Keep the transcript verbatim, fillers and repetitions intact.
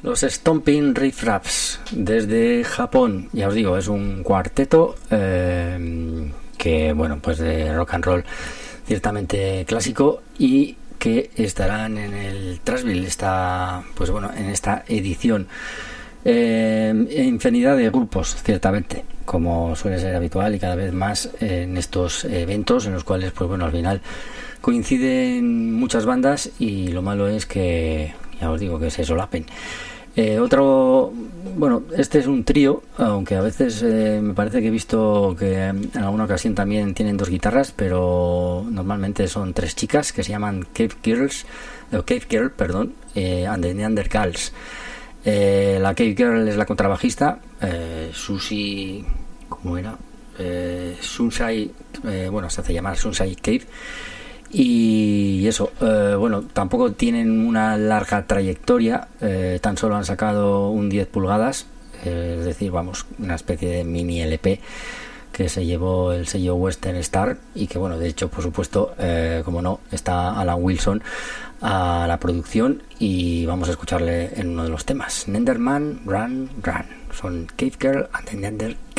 Los Stomping Riff Raps desde Japón, ya os digo, es un cuarteto eh, que, bueno, pues de rock and roll ciertamente clásico y que estarán en el Trashville, esta, pues bueno, en esta edición. Eh, infinidad de grupos, ciertamente, como suele ser habitual y cada vez más en estos eventos en los cuales, pues bueno, al final coinciden muchas bandas y lo malo es que, ya os digo, que se solapen. Eh, otro, bueno, este es un trío, aunque a veces eh, me parece que he visto que en alguna ocasión también tienen dos guitarras, pero normalmente son tres chicas que se llaman Cave Girls, eh, Cave Girl, perdón, eh, and the Neanderthals. Eh, la Cave Girl es la contrabajista, eh, Susie, ¿cómo era? Eh, Sunsai, eh, bueno, se hace llamar Sunsai Cave. Y eso, eh, bueno, tampoco tienen una larga trayectoria, eh, tan solo han sacado un diez pulgadas, eh, es decir, vamos, una especie de mini L P que se llevó el sello Western Star y que, bueno, de hecho, por supuesto, eh, como no, está Alan Wilson a la producción y vamos a escucharle en uno de los temas, Nenderman Run Run, son Cave Girl and the Neanderthals.